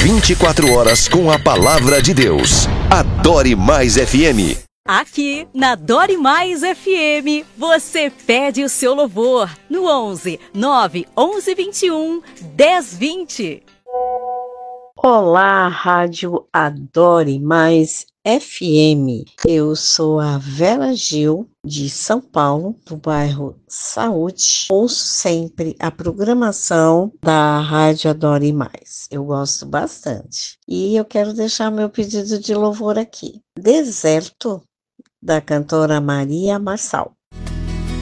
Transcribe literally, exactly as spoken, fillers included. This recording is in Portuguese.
vinte e quatro horas com a palavra de Deus. Adore Mais F M. Aqui na Adore Mais F M, você pede o seu louvor no onze, nove, onze, vinte e um, dez, vinte. Olá, Rádio Adore Mais F M. Eu sou a Vera Gil, de São Paulo, do bairro Saúde. Ouço sempre a programação da Rádio Adore Mais. Eu gosto bastante. E eu quero deixar meu pedido de louvor aqui. Deserto, da cantora Maria Marçal.